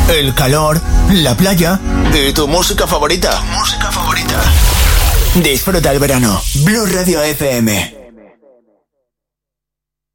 el calor, la playa y tu música favorita. Disfruta el verano. Blue Radio FM.